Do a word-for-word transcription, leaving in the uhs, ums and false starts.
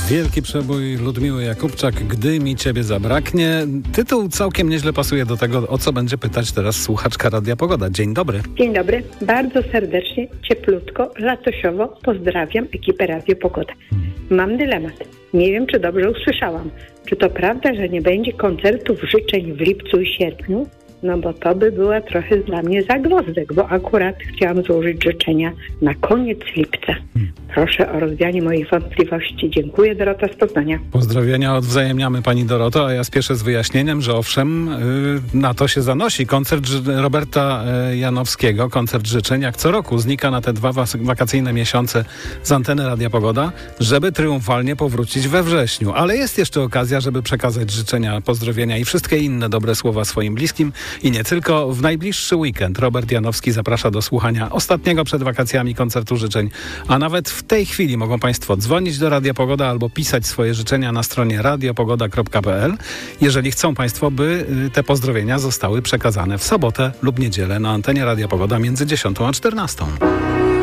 Wielki przebój Ludmiły Jakubczak, Gdy mi ciebie zabraknie. Tytuł całkiem nieźle pasuje do tego, o co będzie pytać teraz słuchaczka Radia Pogoda. Dzień dobry. Dzień dobry. Bardzo serdecznie, cieplutko, latosiowo pozdrawiam ekipę Radio Pogoda. Mam dylemat. Nie wiem, czy dobrze usłyszałam. Czy to prawda, że nie będzie koncertów życzeń w lipcu i sierpniu? No bo to by była trochę dla mnie zagwozdek, bo akurat chciałam złożyć życzenia na koniec lipca. Hmm. Proszę o rozwianie moich wątpliwości. Dziękuję, Dorota z Poznania. Pozdrowienia odwzajemniamy pani Doroto, a ja spieszę z wyjaśnieniem, że owszem, yy, na to się zanosi. Koncert Roberta yy, Janowskiego, koncert życzeń, jak co roku znika na te dwa was- wakacyjne miesiące z anteny Radia Pogoda, żeby triumfalnie powrócić we wrześniu. Ale jest jeszcze okazja, żeby przekazać życzenia, pozdrowienia i wszystkie inne dobre słowa swoim bliskim. I nie tylko. W najbliższy weekend Robert Janowski zaprasza do słuchania ostatniego przed wakacjami koncertu życzeń, a nawet w tej chwili mogą państwo dzwonić do Radia Pogoda albo pisać swoje życzenia na stronie radiopogoda kropka p l, jeżeli chcą państwo, by te pozdrowienia zostały przekazane w sobotę lub niedzielę na antenie Radia Pogoda między dziesiątą a czternastą.